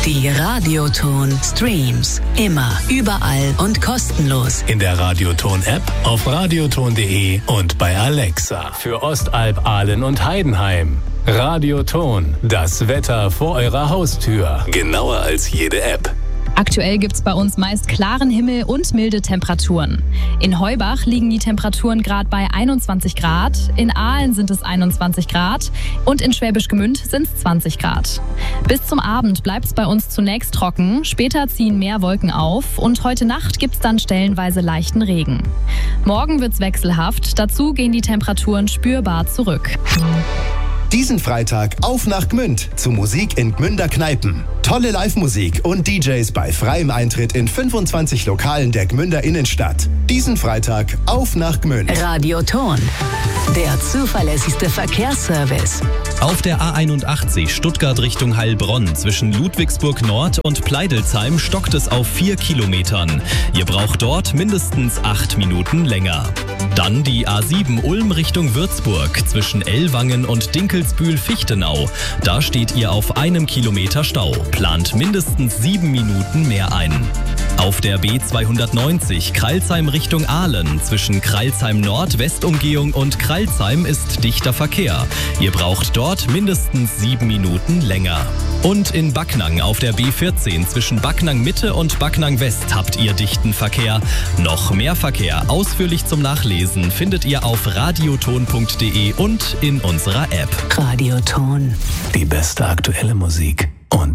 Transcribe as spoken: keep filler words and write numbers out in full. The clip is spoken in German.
Die Radioton Streams. Immer, überall und kostenlos. In der Radioton-App, auf radioton punkt de und bei Alexa. Für Ostalb, Aalen und Heidenheim. Radioton, das Wetter vor eurer Haustür. Genauer als jede App. Aktuell gibt's bei uns meist klaren Himmel und milde Temperaturen. In Heubach liegen die Temperaturen gerade bei einundzwanzig Grad, in Aalen sind es einundzwanzig Grad und in Schwäbisch Gmünd sind es zwanzig Grad. Bis zum Abend bleibt's bei uns zunächst trocken, später ziehen mehr Wolken auf und heute Nacht gibt's dann stellenweise leichten Regen. Morgen wird's wechselhaft, dazu gehen die Temperaturen spürbar zurück. Diesen Freitag auf nach Gmünd zu Musik in Gmünder Kneipen. Tolle Live-Musik und D Js bei freiem Eintritt in fünfundzwanzig Lokalen der Gmünder Innenstadt. Diesen Freitag auf nach Gmünd. Radioton, der zuverlässigste Verkehrsservice. Auf der A einundachtzig Stuttgart Richtung Heilbronn zwischen Ludwigsburg Nord und Pleidelsheim stockt es auf vier Kilometern. Ihr braucht dort mindestens acht Minuten länger. Dann die A sieben Ulm Richtung Würzburg zwischen Ellwangen und Dinkelsbühl-Fichtenau. Da steht ihr auf einem Kilometer Stau. Plant mindestens sieben Minuten mehr ein. Auf der B zweihundertneunzig Crailsheim Richtung Aalen zwischen Crailsheim Nord Westumgehung und Crailsheim ist dichter Verkehr. Ihr braucht dort mindestens sieben Minuten länger. Und in Backnang auf der B vierzehn zwischen Backnang Mitte und Backnang West habt ihr dichten Verkehr. Noch mehr Verkehr ausführlich zum Nachlesen findet ihr auf radioton punkt de und in unserer App. Radioton. Die beste aktuelle Musik und